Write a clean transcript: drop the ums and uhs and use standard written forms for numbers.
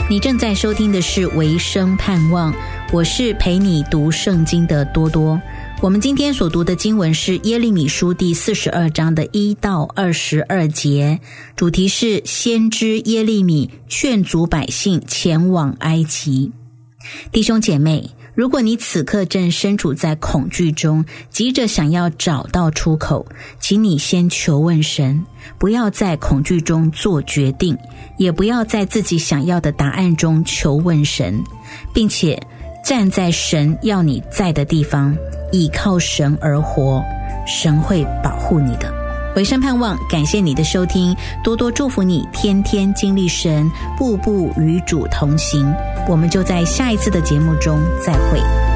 你正在收听的是维生盼望，我是陪你读圣经的多多。我们今天所读的经文是耶利米书第42章的1到22节，主题是先知耶利米劝阻百姓前往埃及。弟兄姐妹，如果你此刻正身处在恐惧中，急着想要找到出口，请你先求问神，不要在恐惧中做决定，也不要在自己想要的答案中求问神，并且站在神要你在的地方，倚靠神而活，神会保护你的。维生盼望，感谢你的收听，多多祝福你，天天经历神，步步与主同行。我们就在下一次的节目中再会。